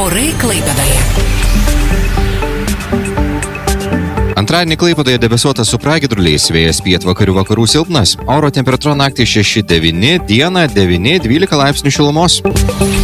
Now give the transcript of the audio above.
Orai Klaipėdoje. Antradienį Klaipėdoje debesuotas su pragiedruliais, vėjas pietvakarių vakarų silpnas, oro temperatūra naktį 6-9, dieną 9-12 laipsnių šilumos.